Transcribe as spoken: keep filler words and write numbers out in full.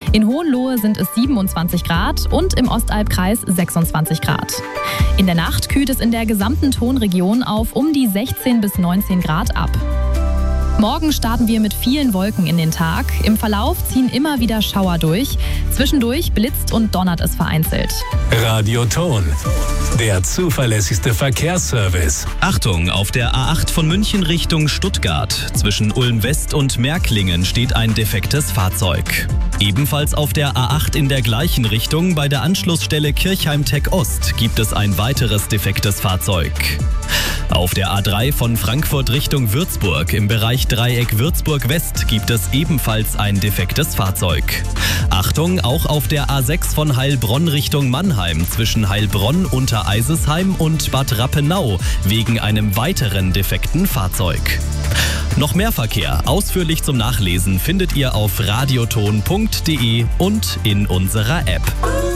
In Hohenlohe sind es siebenundzwanzig Grad und im Ostalbkreis sechsundzwanzig Grad. In der Nacht kühlt es in der gesamten Tonregion auf um die sechzehn bis neunzehn Grad ab. Morgen starten wir mit vielen Wolken in den Tag. Im Verlauf ziehen immer wieder Schauer durch. Zwischendurch blitzt und donnert es vereinzelt. Radio Ton, der zuverlässigste Verkehrsservice. Achtung, auf der A acht von München Richtung Stuttgart. Zwischen Ulm West und Märklingen steht ein defektes Fahrzeug. Ebenfalls auf der A acht in der gleichen Richtung bei der Anschlussstelle Kirchheim-Tech Ost gibt es ein weiteres defektes Fahrzeug. Auf der A drei von Frankfurt Richtung Würzburg im Bereich Dreieck Würzburg-West gibt es ebenfalls ein defektes Fahrzeug. Achtung, auch auf der A sechs von Heilbronn Richtung Mannheim zwischen Heilbronn, Untereisesheim und Bad Rappenau wegen einem weiteren defekten Fahrzeug. Noch mehr Verkehr ausführlich zum Nachlesen findet ihr auf radioton punkt de und in unserer App.